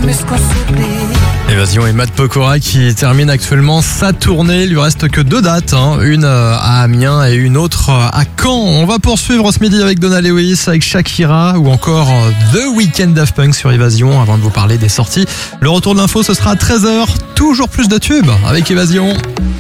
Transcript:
plus qu'on s'oublie. Évasion et Matt Pokora qui termine actuellement sa tournée. Il lui reste que 2 dates, une à Amiens et une autre à Caen. On va poursuivre ce midi avec Donna Lewis, avec Shakira ou encore The Weeknd Daft Punk sur Évasion avant de vous parler des sorties. Le retour de l'info, ce sera à 13h. Toujours plus de tubes avec Évasion.